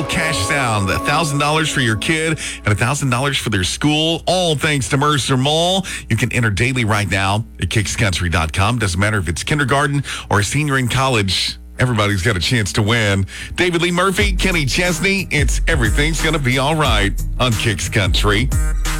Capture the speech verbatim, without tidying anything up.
school cash sound. one thousand dollars for your kid and one thousand dollars for their school. All thanks to Mercer Mall. You can enter daily right now at kicks country dot com. Doesn't matter if it's kindergarten or a senior in college. Everybody's got a chance to win. David Lee Murphy, Kenny Chesney. It's Everything's Gonna Be All Right on Kicks Country.